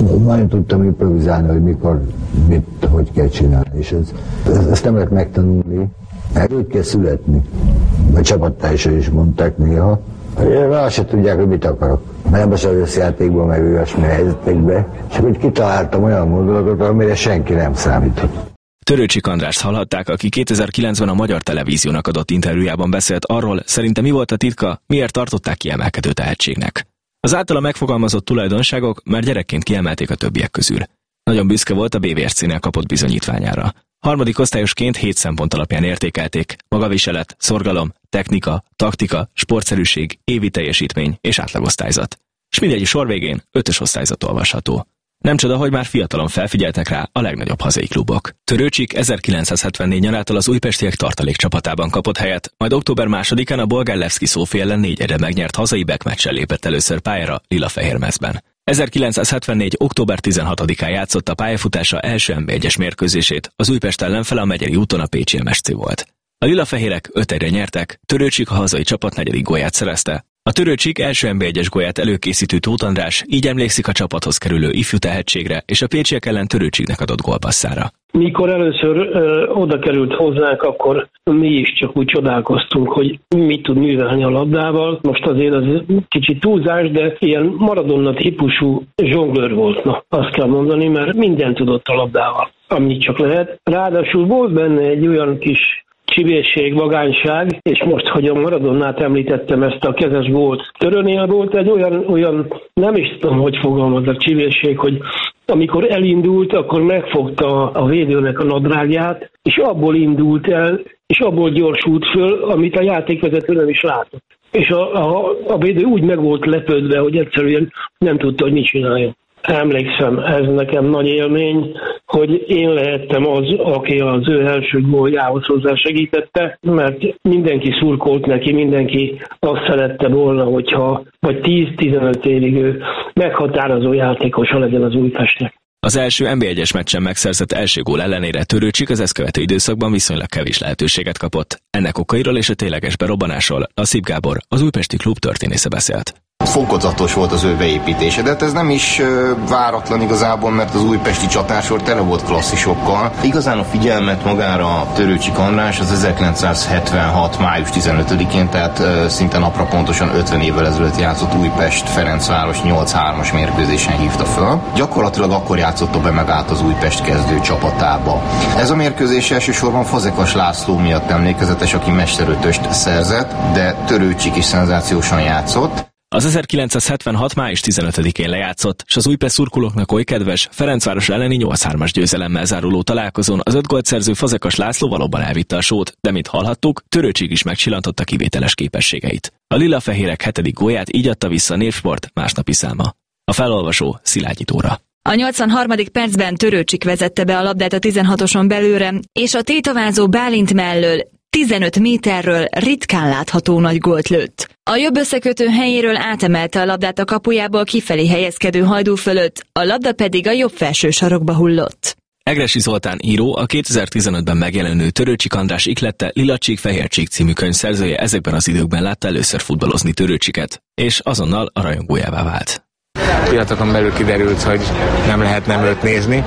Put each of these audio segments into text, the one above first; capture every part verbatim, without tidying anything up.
nagyon tudtam improvizálni, hogy mikor, mit, hogy kell csinálni, és ez, ez, ezt nem lehet megtanulni, mert úgy kell születni. A csapattársai is mondták néha, hogy azt se tudják, hogy mit akarok. Nem az összjátékban, meg olyasmi helyzetekben, csak úgy kitaláltam olyan mondatokat, amire senki nem számított. Törőcsik Andrást hallhatták, aki kétezer-kilencben a Magyar Televíziónak adott interjújában beszélt arról, szerinte mi volt a titka, miért tartották kiemelkedő tehetségnek. Az általa megfogalmazott tulajdonságok már gyerekként kiemelték a többiek közül. Nagyon büszke volt a bé vé es cé-nél kapott bizonyítványára. Harmadik osztályosként hét szempont alapján értékelték: magaviselet, szorgalom, technika, taktika, sportszerűség, évi teljesítmény és átlagosztályzat. S mindegyik sor végén ötös osztályzat olvasható. Nem csoda, hogy már fiatalon felfigyeltek rá a legnagyobb hazai klubok. Törőcsik ezerkilencszázhetvennégy nyarától az újpestiek tartalék csapatában kapott helyet, majd október másodikán a bolgár Levszki Szófia ellen négy egyre megnyert hazai backmatchen lépett először pályára lila-fehér mezben. ezerkilencszázhetvennégy. október tizenhatodikán játszott a pályafutása első en bé egyes mérkőzését, az Újpest ellenfele a Megyeri úton a pécsi em es cé volt. A lila-fehérek öt egyre nyertek, Törőcsik a hazai csapat negyedik gólját szerezte. A Törőcsik első en bé egyes gólját előkészítő Tóth András így emlékszik a csapathoz kerülő ifjú tehetségre és a pécsiek ellen Törőcsiknek adott gólpasszára. Mikor először ö, oda került hozzánk, akkor mi is csak úgy csodálkoztunk, hogy mit tud művelni a labdával. Most azért az kicsit túlzás, de ilyen Maradona típusú zsonglőr volt, na, azt kell mondani, mert mindent tudott a labdával, amit csak lehet. Ráadásul volt benne egy olyan kis csibészség, vagányság, és most, hogy a Maradonát említettem, ezt a kezes gólt. Törőnél volt egy olyan, olyan, nem is tudom, hogy fogalmazok, csibészség, hogy amikor elindult, akkor megfogta a védőnek a nadrágját, és abból indult el, és abból gyorsult föl, amit a játékvezető nem is látott. És a, a, a védő úgy meg volt lepődve, hogy egyszerűen nem tudta, hogy mit csináljon. Emlékszem, ez nekem nagy élmény, hogy én lehettem az, aki az ő első góljához hozzásegítette, mert mindenki szurkolt neki, mindenki azt szerette volna, hogyha vagy tíz-tizenöt évig ő meghatározó játékosa legyen az Újpestnek. Az első en bé egyes meccsen megszerzett első gól ellenére Törőcsik az ezt követő időszakban viszonylag kevés lehetőséget kapott. Ennek okairól és a tényleges berobbanásról Lassip Gábor, az újpesti klub történésze beszélt. Fokozatos volt az ő beépítése, de hát ez nem is váratlan igazából, mert az újpesti csatásor tele volt klasszisokkal. Igazán a figyelmet magára Törőcsik András az ezerkilencszázhetvenhat. május tizenötödikén, tehát szinte napra pontosan ötven évvel ezelőtt játszott Újpest-Ferencváros nyolc hármas mérkőzésen hívta föl. Gyakorlatilag akkor játszotta be meg át az Újpest kezdő csapatába. Ez a mérkőzés elsősorban Fazekas László miatt emlékezetes, aki mesterötöst szerzett, de Törőcsik is szenzációsan játszott. Az ezerkilencszázhetvenhat. május tizenötödikén lejátszott, és az Újpest szurkolóknak oly kedves, Ferencváros elleni nyolc hármas győzelemmel záruló találkozón az öt gólt szerző Fazekas László valóban elvitte a sót, de mint hallhattuk, Törőcsik is megcsillantotta kivételes képességeit. A lila-fehérek hetedik gólját így adta vissza a Népsport másnapi száma. A felolvasó Szilágyi Tóra. A nyolcvanharmadik percben Törőcsik vezette be a labdát a tizenhatoson belőle, és a tétovázó Bálint mellől tizenöt méterről ritkán látható nagy gólt lőtt. A jobb összekötő helyéről átemelte a labdát a kapujából kifelé helyezkedő Hajdú fölött, a labda pedig a jobb felső sarokba hullott. Egressy Zoltán író, a kétezer-tizenötben megjelenő Törőcsik András iklette Lilacsík-Fehércsík című könyv szerzője ezekben az időkben látta először futballozni Törőcsiket, és azonnal a rajongójává vált. Pillanatokon belül kiderült, hogy nem lehet nem őt nézni,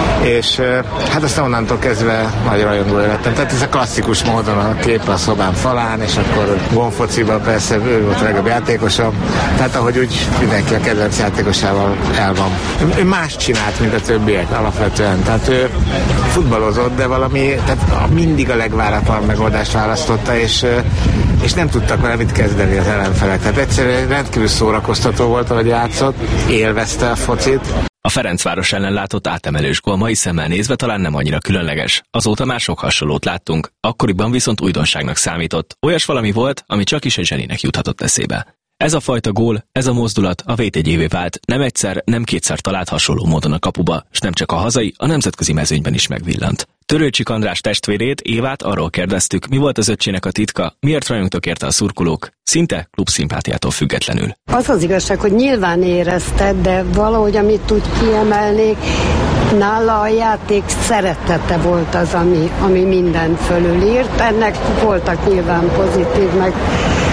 és hát aztán onnantól kezdve nagy rajongója lettem. Tehát ez a klasszikus módon a kép a szobám falán, és akkor gonfociban persze ő volt a legjobb játékosom, tehát ahogy úgy mindenki a kedvenc játékosával el van. Ő más csinált, mint a többiek alapvetően, tehát ő futballozott, de valami, tehát mindig a legváratlan megoldást választotta, és, és nem tudtak vele mit kezdeni az ellenfelek. Tehát egyszerűen rendkívül szórakoztató volt, ahogy játszott, élvezte a focit. A Ferencváros ellen látott átemelős gól mai szemmel nézve talán nem annyira különleges. Azóta már sok hasonlót láttunk, akkoriban viszont újdonságnak számított. Olyas valami volt, ami csak is egy zseninek juthatott eszébe. Ez a fajta gól, ez a mozdulat a védjegyévé vált, nem egyszer, nem kétszer talált hasonló módon a kapuba, s nem csak a hazai, a nemzetközi mezőnyben is megvillant. Törőcsik András testvérét, Évát arról kérdeztük, mi volt az öccsének a titka, miért rajongtak érte a szurkolók, szinte klubszimpátiától függetlenül. Az az igazság, hogy nyilván érezted, de valahogy amit úgy kiemelnék, nála a játék szeretete volt az, ami, ami minden fölülírt. Ennek voltak nyilván pozitív, meg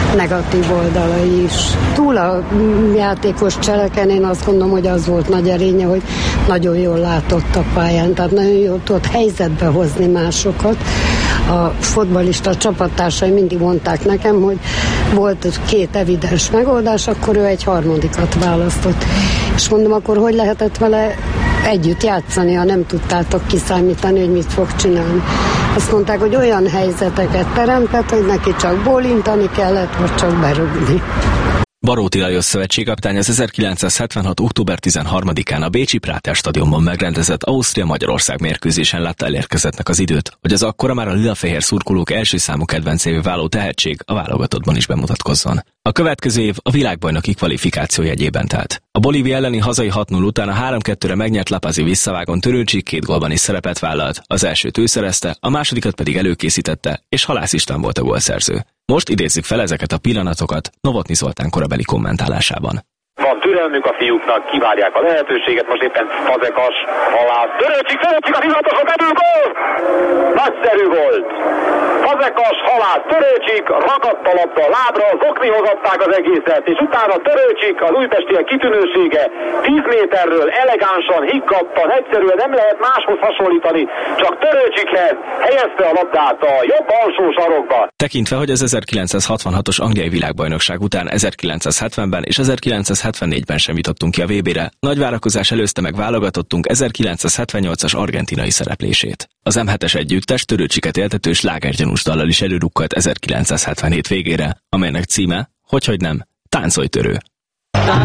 negatív oldalai is. Túl a játékos cseleken én azt gondolom, hogy az volt nagy erénye, hogy nagyon jól látott a pályán, tehát nagyon jól tudott helyzetbe hozni másokat. A fotballista csapattársai mindig mondták nekem, hogy volt két evidens megoldás, akkor ő egy harmadikat választott. És mondom, akkor hogy lehetett vele együtt játszani, ha nem tudtátok kiszámítani, hogy mit fog csinálni. Azt mondták, hogy olyan helyzeteket teremtett, hogy neki csak bólintani kellett, vagy csak berúgni. Baróti Lajos szövetségkapitány az ezerkilencszázhetvenhat. október tizenharmadikán a bécsi Prater stadionban megrendezett Ausztria-Magyarország mérkőzésen látta elérkezettnek az időt, hogy az akkora már a lila-fehér szurkolók első számú kedvencévé váló tehetség a válogatottban is bemutatkozzon. A következő év a világbajnoki kvalifikáció jegyében telt. A Bolívia elleni hazai hat null után a három kettőre megnyert La Pazi visszavágon Törőcsik két gólban is szerepet vállalt, az elsőt ő szerezte, a másodikat pedig előkészítette, és Halász István volt a gólszerző. Most idézzük fel ezeket a pillanatokat Novotny Zoltán korabeli kommentálásában. Van türelmük a fiúknak, kivárják a lehetőséget, most éppen Fazekas, Halász, Törőcsik, Törőcsik a hivatalos belül, gól! Nagyszerű volt! Fazekas, Halász, Törőcsik, ragadt a labda a lábra, zoknihoz adták az egészet, és utána Törőcsik, az újpestiek kitűnősége, tíz méterről elegánsan, higgabban, egyszerűen nem lehet máshoz hasonlítani, csak Törőcsikhez helyezte a labdát a jobb alsó sarokba. Tekintve, hogy az ezerkilencszázhatvanhatos angliai világbajnokság után ezerkilencszázhetvenben és ezerkilencszázhetvennégyben sem jutottunk ki a vé bére, nagy várakozás előzte meg válogatottunk ezerkilencszázhetvennyolcas argentinai szereplését. Az em hetes együttes Törőcsiket éltető slágergyanús dallal is előrukkolt ezerkilencszázhetvenhét végére, amelynek címe, hogyhogy nem, Táncolj törő.